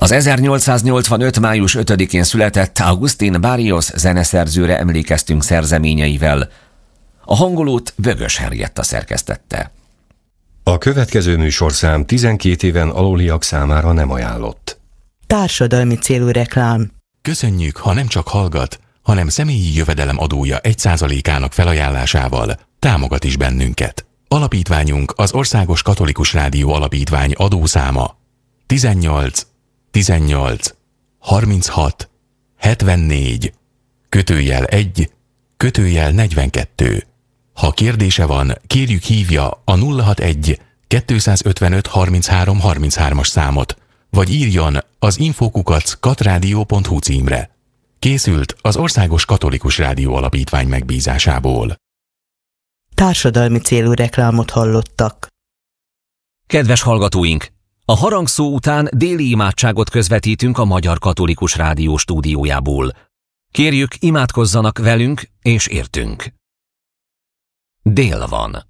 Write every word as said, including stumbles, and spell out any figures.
Az ezernyolcszáznyolcvanöt. május ötödikén született Agustín Barrios zeneszerzőre emlékeztünk szerzeményeivel. A hangolót Bögös Henrietta szerkesztette. A következő műsorszám tizenkét éven aluliak számára nem ajánlott. Társadalmi célú reklám. Köszönjük, ha nem csak hallgat, hanem személyi jövedelem adója egy százalékának felajánlásával támogat is bennünket. Alapítványunk az Országos Katolikus Rádió Alapítvány adószáma tizennyolc tizennyolc harminchat hetvennégy kötőjel egy kötőjel negyvenkettő. Ha kérdése van, kérjük hívja a nulla hatvanegy kétszázötvenöt harminchárom harminchárom-as számot, vagy írjon az infókukac katrádió pont hu címre. Készült az Országos Katolikus Rádió Alapítvány megbízásából. Társadalmi célú reklámot hallottak. Kedves hallgatóink! A harangszó után déli imádságot közvetítünk a Magyar Katolikus Rádió stúdiójából. Kérjük, imádkozzanak velünk és értünk. Dél van.